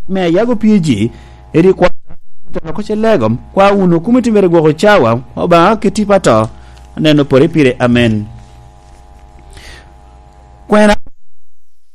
me yago piji eri kwa to ko chelegom kwa uno kumitimere go chawa oba ketipato neno pore pire amen kwena